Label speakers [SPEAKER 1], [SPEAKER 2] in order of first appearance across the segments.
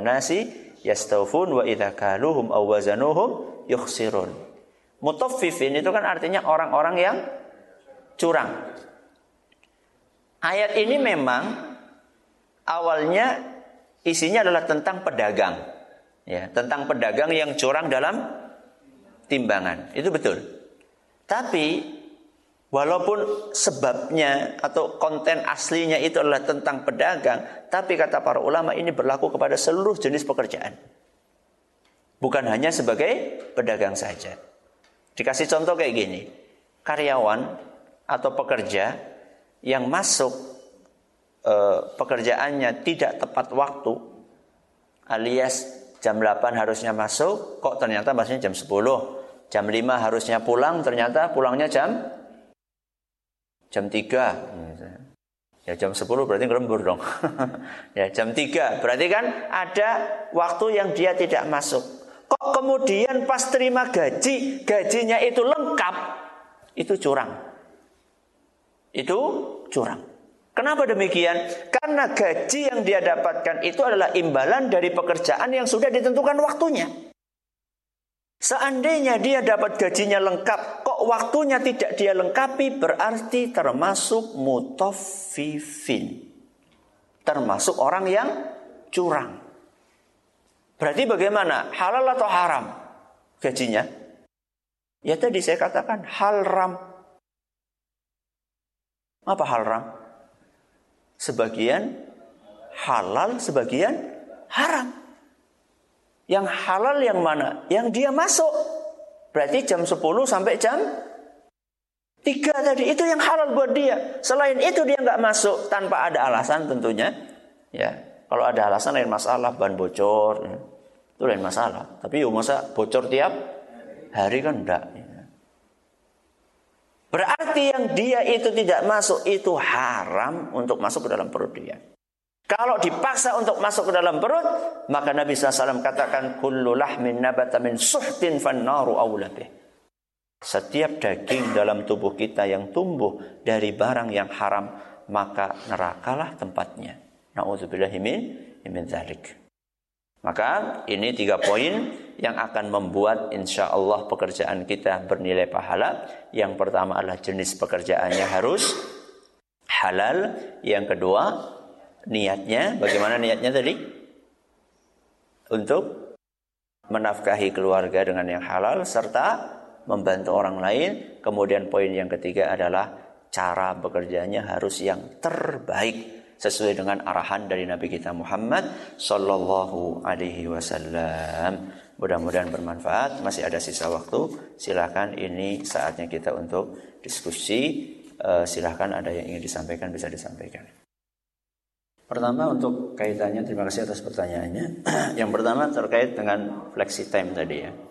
[SPEAKER 1] 'alan nasi yastawfun wa idza kaluhum aw wazanuhum yukhsirun. Mutaffifin itu kan artinya orang-orang yang curang. Ayat ini memang awalnya isinya adalah tentang pedagang. Ya, tentang pedagang yang curang dalam timbangan. Itu betul. Tapi walaupun sebabnya atau konten aslinya itu adalah tentang pedagang, tapi kata para ulama ini berlaku kepada seluruh jenis pekerjaan. Bukan hanya sebagai pedagang saja. Dikasih contoh kayak gini. Karyawan atau pekerja yang masuk pekerjaannya tidak tepat waktu, alias jam 8 harusnya masuk, kok ternyata masuknya jam 10. Jam 5 harusnya pulang, ternyata pulangnya jam 3. Ya jam 10 berarti ngelembur dong. Ya jam 3 berarti kan ada waktu yang dia tidak masuk. Kok kemudian pas terima gajinya itu lengkap, itu curang. Itu curang. Kenapa demikian? Karena gaji yang dia dapatkan itu adalah imbalan dari pekerjaan yang sudah ditentukan waktunya. Seandainya dia dapat gajinya lengkap, kok waktunya tidak dia lengkapi, berarti termasuk mutaffifin. Termasuk orang yang curang. Berarti bagaimana? Halal atau haram gajinya? Ya tadi saya katakan haram. Apa haram? Sebagian halal, sebagian haram. Yang halal yang mana? Yang dia masuk. Berarti jam 10 sampai jam 3 tadi. Itu yang halal buat dia. Selain itu dia nggak masuk tanpa ada alasan tentunya. Ya, kalau ada alasan lain masalah, ban bocor, itu lain masalah. Tapi masa bocor tiap hari kan enggak. Berarti yang dia itu tidak masuk itu haram untuk masuk ke dalam perut dia. Kalau dipaksa untuk masuk ke dalam perut, maka Nabi SAW katakan kullu lahmin nabata min suhtin fannaru awla bih. Setiap daging dalam tubuh kita yang tumbuh dari barang yang haram, maka nerakalah tempatnya. Na'udzubillahi min dzalik. Maka ini 3 poin yang akan membuat insya Allah pekerjaan kita bernilai pahala. Yang pertama adalah jenis pekerjaannya harus halal. Yang kedua, niatnya. Bagaimana niatnya tadi? Untuk menafkahi keluarga dengan yang halal serta membantu orang lain. Kemudian poin yang ketiga adalah cara bekerjanya harus yang terbaik sesuai dengan arahan dari Nabi kita Muhammad sallallahu alaihi wasallam. Mudah-mudahan bermanfaat. Masih ada sisa waktu. Silakan, ini saatnya kita untuk diskusi. Silakan ada yang ingin disampaikan bisa disampaikan. Pertama untuk kaitannya, terima kasih atas pertanyaannya. Yang pertama terkait dengan flexi time tadi ya.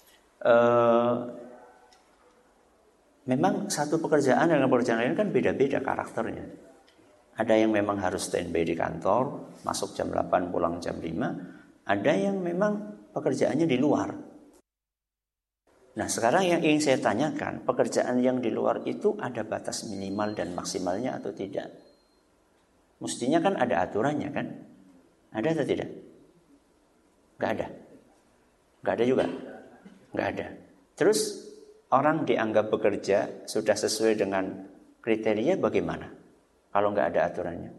[SPEAKER 1] Memang satu pekerjaan dengan pekerjaan lain kan beda-beda karakternya. Ada yang memang harus standby di kantor, masuk jam 8, pulang jam 5. Ada yang memang pekerjaannya di luar. Nah sekarang yang ingin saya tanyakan, pekerjaan yang di luar itu ada batas minimal dan maksimalnya atau tidak? Mestinya kan ada aturannya kan? Ada atau tidak? Gak ada. Gak ada juga? Gak ada. Terus orang dianggap bekerja sudah sesuai dengan kriteria bagaimana? Kalau nggak ada aturannya,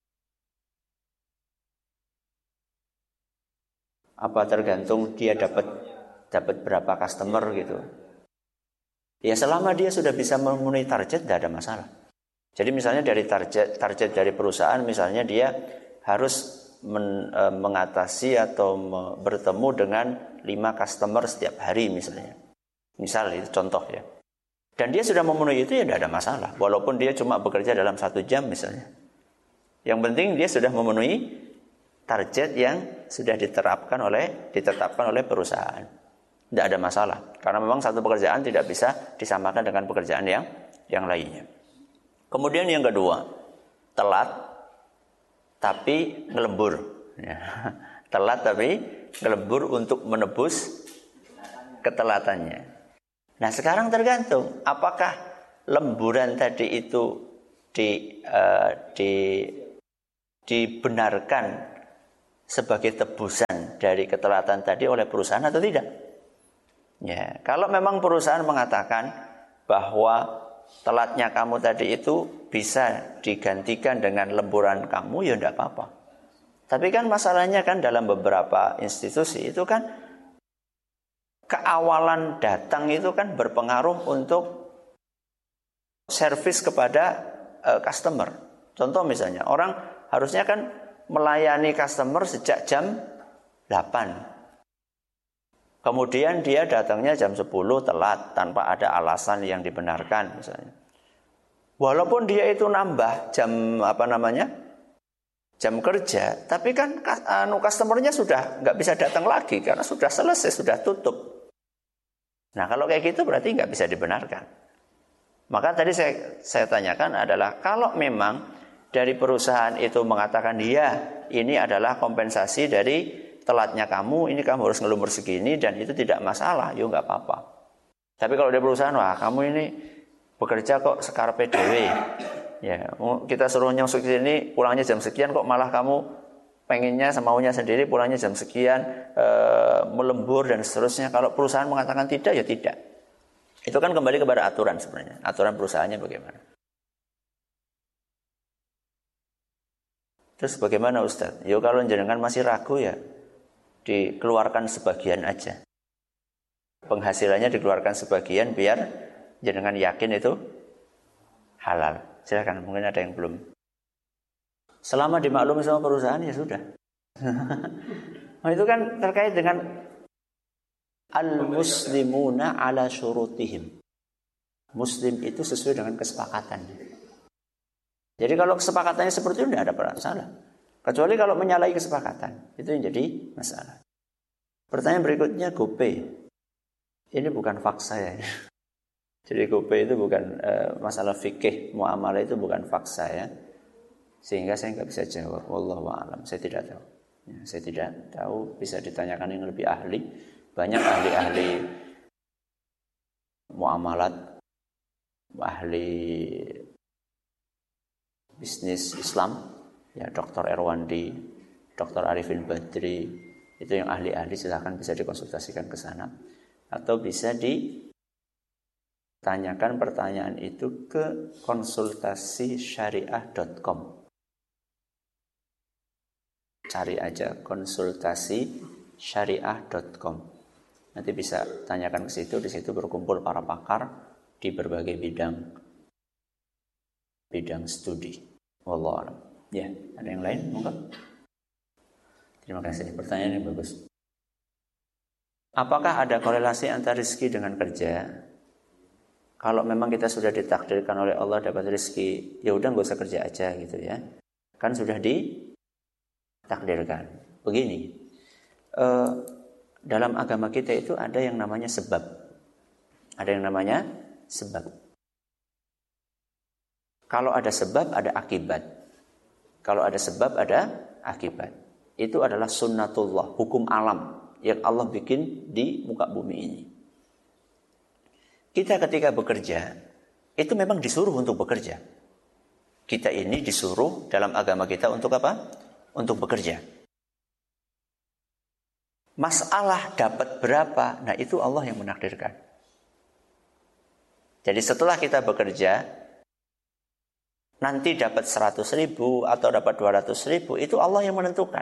[SPEAKER 1] apa tergantung dia dapat berapa customer gitu? Ya selama dia sudah bisa memenuhi target, tidak ada masalah. Jadi misalnya dari target dari perusahaan, misalnya dia harus mengatasi atau bertemu dengan 5 customer setiap hari misalnya. Misal itu contoh ya. Dan dia sudah memenuhi itu ya tidak ada masalah. Walaupun dia cuma bekerja dalam 1 jam misalnya. Yang penting dia sudah memenuhi target yang sudah ditetapkan oleh perusahaan. Tidak ada masalah. Karena memang satu pekerjaan tidak bisa disamakan dengan pekerjaan yang lainnya. Kemudian yang kedua, telat tapi ngelembur. Ya. Telat tapi ngelembur untuk menebus ketelatannya. Nah sekarang tergantung apakah lemburan tadi itu dibenarkan sebagai tebusan dari ketelatan tadi oleh perusahaan atau tidak? Ya, kalau memang perusahaan mengatakan bahwa telatnya kamu tadi itu bisa digantikan dengan lemburan kamu, ya tidak apa-apa. Tapi kan masalahnya kan dalam beberapa institusi itu kan keawalan datang itu kan berpengaruh untuk servis kepada customer. Contoh misalnya, orang harusnya kan melayani customer sejak jam 8. Kemudian dia datangnya jam 10 telat tanpa ada alasan yang dibenarkan misalnya. Walaupun dia itu nambah jam jam kerja, tapi kan customernya sudah nggak bisa datang lagi karena sudah selesai, sudah tutup. Nah kalau kayak gitu berarti nggak bisa dibenarkan. Maka tadi saya tanyakan adalah kalau memang dari perusahaan itu mengatakan ya ini adalah kompensasi dari telatnya kamu, ini kamu harus ngelumur segini dan itu tidak masalah, ya nggak apa-apa. Tapi kalau dari perusahaan, wah kamu ini bekerja kok sekarepe dhewe. Ya, kita suruh nyusuk sini pulangnya jam sekian kok malah kamu pengennya semaunya sendiri pulangnya jam sekian, melembur dan seterusnya. Kalau perusahaan mengatakan tidak, ya tidak. Itu kan kembali kepada aturan sebenarnya. Aturan perusahaannya bagaimana. Terus bagaimana Ustaz? Ya kalau jenengan masih ragu ya dikeluarkan sebagian aja. Penghasilannya dikeluarkan sebagian biar jenengan yakin itu halal. Silakan, mungkin ada yang belum. Selama dimaklumi sama perusahaan ya sudah. Nah, itu kan terkait dengan al-muslimuna ala syurutihim. Muslim itu sesuai dengan kesepakatannya. Jadi kalau kesepakatannya seperti itu tidak ada masalah. Kecuali kalau menyalahi kesepakatan, itu yang jadi masalah. Pertanyaan berikutnya, GoPay. Ini bukan fakta ya. Jadi GoPay itu bukan masalah fikih muamalah, itu bukan fakta ya. Sehingga saya nggak bisa jawab. Wallahu a'lam. Saya tidak tahu. Ya, saya tidak tahu. Bisa ditanyakan yang lebih ahli. Banyak ahli-ahli muamalat, ahli bisnis Islam. Ya, Dr. Erwandi, Dr. Arifin Badri, itu yang ahli-ahli, silakan bisa dikonsultasikan ke sana. Atau bisa ditanyakan pertanyaan itu ke konsultasisyariah.com. Cari aja konsultasisyariah.com. Nanti bisa tanyakan ke situ, di situ berkumpul para pakar di berbagai bidang studi. Wallahu a'lam. Ya, ada yang lain? Monggo. Terima kasih. Pertanyaan yang bagus. Apakah ada korelasi antara rezeki dengan kerja? Kalau memang kita sudah ditakdirkan oleh Allah dapat rezeki, ya udah nggak usah kerja aja gitu ya. Kan sudah ditakdirkan. Begini, dalam agama kita itu ada yang namanya sebab. Ada yang namanya sebab. Kalau ada sebab, ada akibat. Kalau ada sebab, ada akibat. Itu adalah sunnatullah, hukum alam yang Allah bikin di muka bumi ini. Kita ketika bekerja, itu memang disuruh untuk bekerja. Kita ini disuruh dalam agama kita untuk apa? Untuk bekerja. Masalah dapat berapa, nah itu Allah yang menakdirkan. Jadi setelah kita bekerja, nanti dapat 100.000 atau dapat 200.000, itu Allah yang menentukan.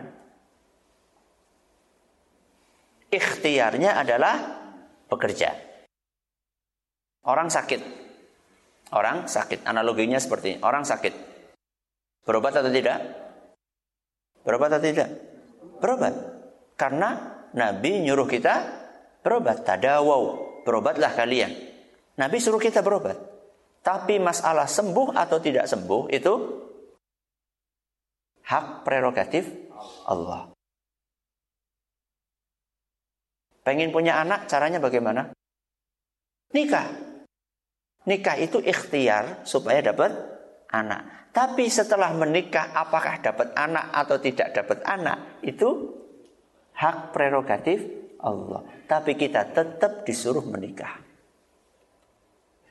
[SPEAKER 1] Ikhtiarnya adalah bekerja. Orang sakit. Analoginya seperti ini. Orang sakit. Berobat atau tidak? Berobat atau tidak? Berobat. Karena Nabi nyuruh kita berobat. Tadawaw. Berobatlah kalian. Nabi suruh kita berobat. Tapi masalah sembuh atau tidak sembuh itu hak prerogatif Allah. Pengen punya anak, caranya bagaimana? Nikah. Nikah itu ikhtiar supaya dapat anak. Tapi setelah menikah, apakah dapat anak atau tidak dapat anak, itu hak prerogatif Allah. Tapi kita tetap disuruh menikah.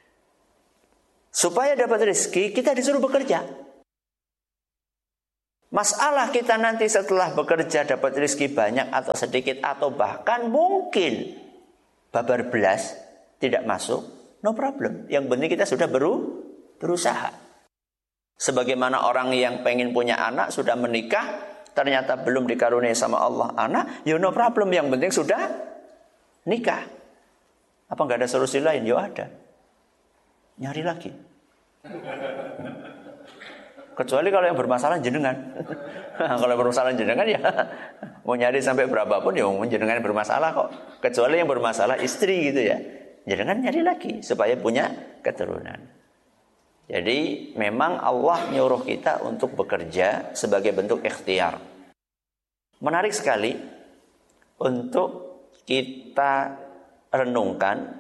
[SPEAKER 1] Supaya dapat rezeki, kita disuruh bekerja. Masalah kita nanti setelah bekerja dapat rezeki banyak atau sedikit atau bahkan mungkin babar belas tidak masuk, no problem. Yang penting kita sudah berusaha. Sebagaimana orang yang pengen punya anak sudah menikah, ternyata belum dikaruniai sama Allah anak, ya no problem. Yang penting sudah nikah. Apa nggak ada solusi lain? Ya ada. Nyari lagi. Kecuali kalau yang bermasalah jenengan. Kalau bermasalah jenengan ya mau nyari sampai berapapun ya jenengan bermasalah kok. Kecuali yang bermasalah istri gitu ya. Jenengan nyari lagi supaya punya keturunan. Jadi memang Allah nyuruh kita untuk bekerja sebagai bentuk ikhtiar. Menarik sekali untuk kita renungkan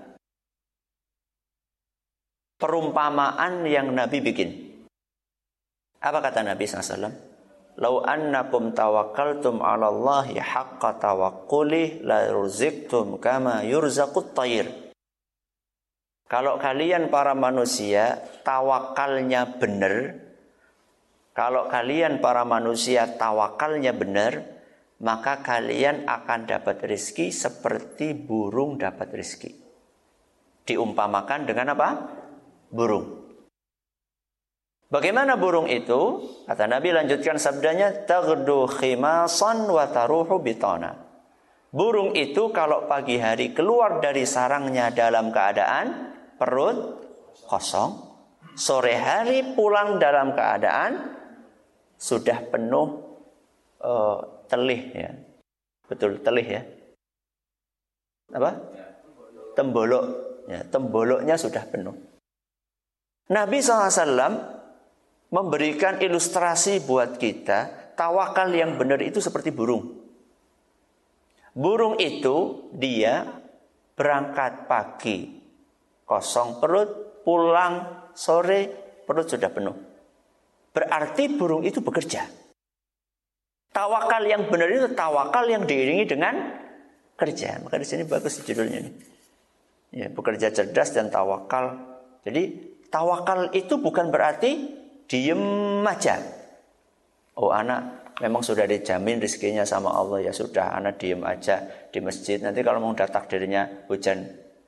[SPEAKER 1] perumpamaan yang Nabi bikin. Apa kata Nabi SAW? Lau annakum tawakkaltum ala Allahi haqqa tawakkulih la ruziktum kama yurzaqut tayr. Kalau kalian para manusia tawakalnya benar, kalau kalian para manusia tawakalnya benar, maka kalian akan dapat rezeki seperti burung dapat rezeki. Diumpamakan dengan apa? Burung. Bagaimana burung itu? Kata Nabi, lanjutkan sabdanya, taghdu khimasan wa taruhu bitana. Burung itu kalau pagi hari keluar dari sarangnya dalam keadaan perut kosong, sore hari pulang dalam keadaan sudah penuh telih ya. Betul, telih ya. Apa? Tembolok. Ya, temboloknya sudah penuh. Nabi SAW memberikan ilustrasi buat kita, tawakal yang benar itu seperti burung. Burung itu dia berangkat pagi, kosong perut, pulang sore, perut sudah penuh. Berarti burung itu bekerja. Tawakal yang benar itu tawakal yang diiringi dengan kerja. Maka di sini bagus judulnya nih. Ya, bekerja cerdas dan tawakal. Jadi tawakal itu bukan berarti diem aja. Oh anak memang sudah dijamin rezekinya sama Allah, ya sudah anak diem aja di masjid. Nanti kalau mau datang takdirnya hujan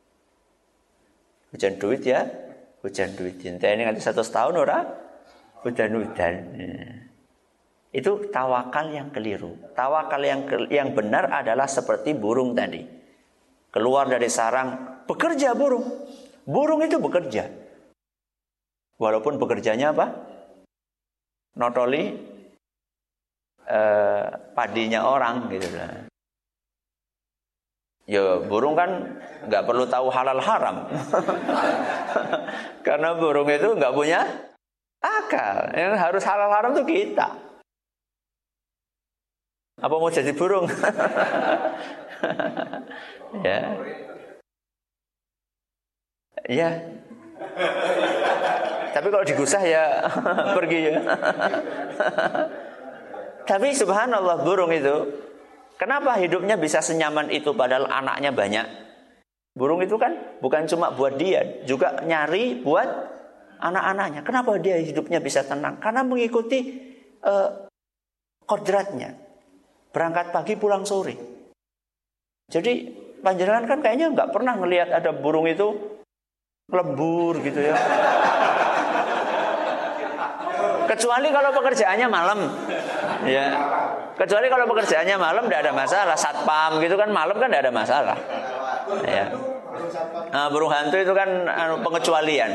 [SPEAKER 1] duit ya, hujan duit. Ini nanti 100 tahun orang hujan-hujan. Itu tawakal yang keliru. Tawakal yang benar adalah seperti burung tadi. Keluar dari sarang, bekerja burung. Burung itu bekerja. Walaupun bekerjanya apa? Notoli padinya orang gitu lah. Ya burung kan nggak perlu tahu halal haram. Karena burung itu nggak punya akal. Yang harus halal haram itu kita. Apa mau jadi burung? Ya. Ya. Tapi kalau digusah ya pergi ya. Tapi subhanallah burung itu, kenapa hidupnya bisa senyaman itu padahal anaknya banyak? Burung itu kan bukan cuma buat dia, juga nyari buat anak-anaknya. Kenapa dia hidupnya bisa tenang? Karena mengikuti kodratnya. Berangkat pagi pulang sore. Jadi panjenengan kan kayaknya nggak pernah ngelihat ada burung itu lembur gitu ya. Kecuali kalau pekerjaannya malam. Ya. Kecuali kalau pekerjaannya malam tidak ada masalah. Satpam gitu kan malam kan tidak ada masalah. Ya. Nah, burung hantu itu kan pengecualian.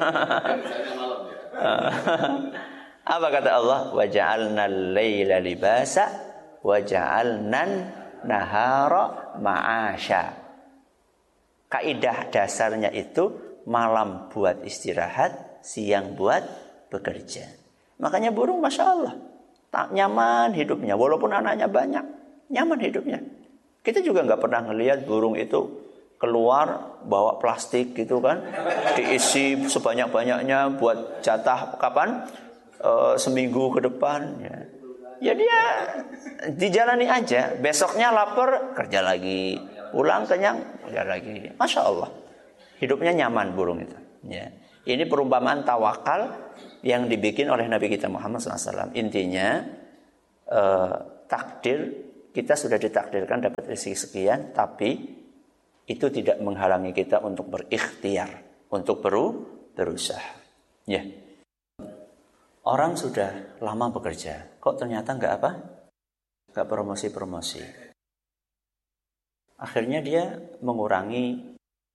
[SPEAKER 1] Apa kata Allah? Wa ja'alnal laila libasa wa ja'alnan nahara ma'asya. Kaidah dasarnya itu malam buat istirahat, siang buat bekerja. Makanya burung Masya Allah tak nyaman hidupnya. Walaupun anaknya banyak, nyaman hidupnya. Kita juga nggak pernah ngelihat burung itu keluar bawa plastik gitu kan, diisi sebanyak-banyaknya buat jatah kapan? Seminggu ke depan. Ya dia dijalani aja. Besoknya lapar, kerja lagi. Pulang kenyang, kerja lagi. Masya Allah. Hidupnya nyaman burung itu. Ya. Ini perumpamaan tawakal yang dibikin oleh Nabi kita Muhammad SAW. Intinya, takdir, kita sudah ditakdirkan dapat rezeki sekian, tapi itu tidak menghalangi kita untuk berikhtiar, untuk berusaha. Ya. Orang sudah lama bekerja, kok ternyata nggak promosi-promosi. Akhirnya dia mengurangi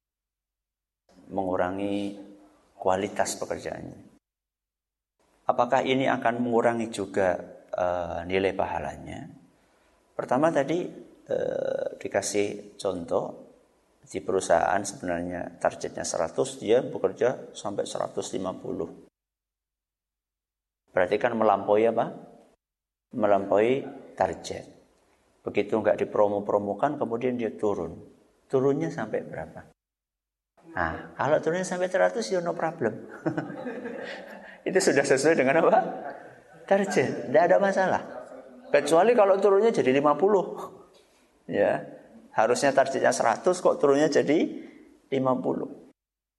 [SPEAKER 1] kualitas pekerjaannya. Apakah ini akan mengurangi juga nilai pahalanya? Pertama tadi dikasih contoh, di perusahaan sebenarnya targetnya 100, dia bekerja sampai 150. Berarti kan melampaui apa? Melampaui target. Begitu nggak dipromo-promokan, kemudian dia turun. Turunnya sampai berapa? Nah, kalau turunnya sampai 100, ya no problem. Itu sudah sesuai dengan apa? Target. Tidak ada masalah. Kecuali kalau turunnya jadi 50. Ya, harusnya targetnya 100, kok turunnya jadi 50.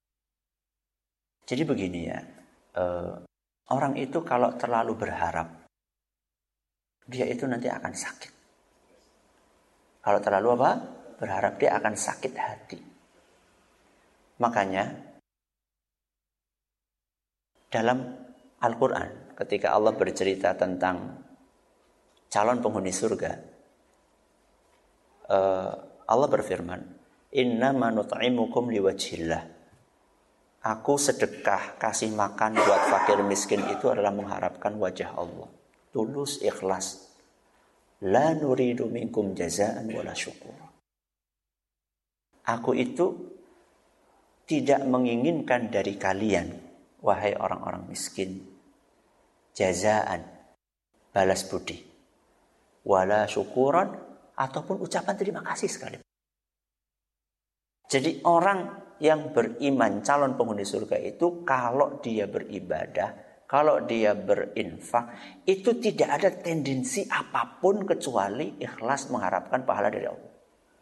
[SPEAKER 1] Jadi begini ya. Orang itu kalau terlalu berharap, dia itu nanti akan sakit. Kalau terlalu apa? Berharap, dia akan sakit hati. Makanya dalam Al-Quran, ketika Allah bercerita tentang calon penghuni surga, Allah berfirman, "Innama nut'imukum liwajhillah." Aku sedekah, kasih makan buat fakir miskin itu adalah mengharapkan wajah Allah. Tulus, ikhlas. La nuridu minkum jazaan wala syukur. Aku itu tidak menginginkan dari kalian, wahai orang-orang miskin, jazaan, balas budi, wala syukuran, ataupun ucapan terima kasih sekali. Jadi orang yang beriman, calon penghuni surga itu, kalau dia beribadah, kalau dia berinfak, itu tidak ada tendensi apapun kecuali ikhlas mengharapkan pahala dari Allah.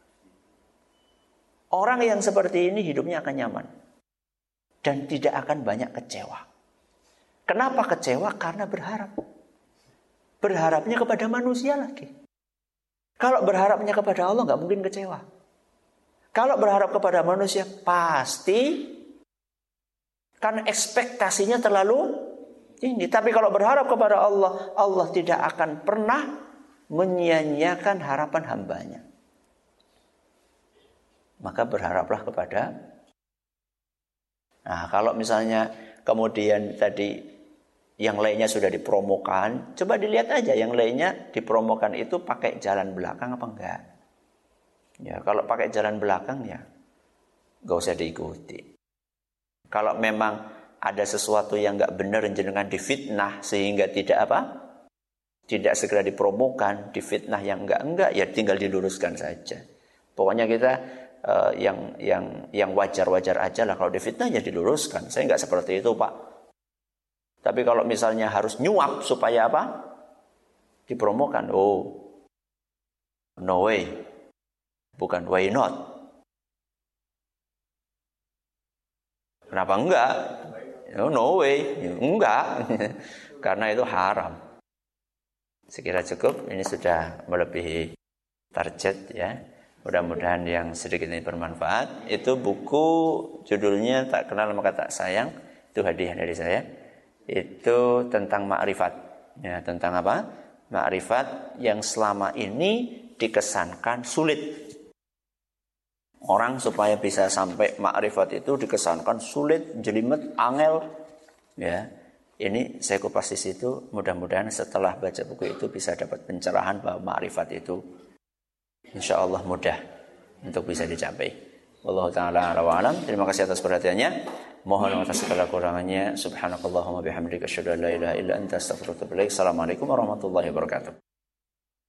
[SPEAKER 1] Orang yang seperti ini hidupnya akan nyaman dan tidak akan banyak kecewa. Kenapa kecewa? Karena berharap. Berharapnya kepada manusia lagi. Kalau berharapnya kepada Allah nggak mungkin kecewa. Kalau berharap kepada manusia pasti kan ekspektasinya terlalu tinggi. Tapi kalau berharap kepada Allah, Allah tidak akan pernah menyia-nyiakan harapan hambanya. Maka berharaplah kepada. Nah, kalau misalnya kemudian tadi yang lainnya sudah dipromokan, coba dilihat aja yang lainnya dipromokan itu pakai jalan belakang apa enggak. Ya, kalau pakai jalan belakang ya nggak usah diikuti. Kalau memang ada sesuatu yang nggak benar jenengan difitnah sehingga tidak segera dipromokan, difitnah yang enggak ya tinggal diluruskan saja. Pokoknya kita yang wajar-wajar aja lah. Kalau difitnah ya diluruskan. Saya nggak seperti itu, Pak. Tapi kalau misalnya harus nyuap supaya dipromokan, no way. Bukan why not. Kenapa enggak? No way. Enggak. Karena itu haram. Sekira cukup. Ini sudah melebihi target ya. Mudah-mudahan yang sedikit ini bermanfaat. Itu buku judulnya Tak Kenal Maka Tak Sayang. Itu hadiah dari saya. Itu tentang ma'rifat. Ya, tentang apa? Ma'rifat yang selama ini dikesankan sulit. Orang supaya bisa sampai ma'rifat itu dikesankan sulit, jelimet, angel. Ya, ini saya kupas di situ. Mudah-mudahan setelah baca buku itu bisa dapat pencerahan bahwa ma'rifat itu insya Allah mudah untuk bisa dicapai. Wallahu ta'ala a'lam wa a'lam. Terima kasih atas perhatiannya. Mohon atas segala kurangannya. Subhanakallahumma bihamdika asyhadu an la ilaha illa anta astaghfiruka wa atubu ilaik. Assalamualaikum warahmatullahi wabarakatuh.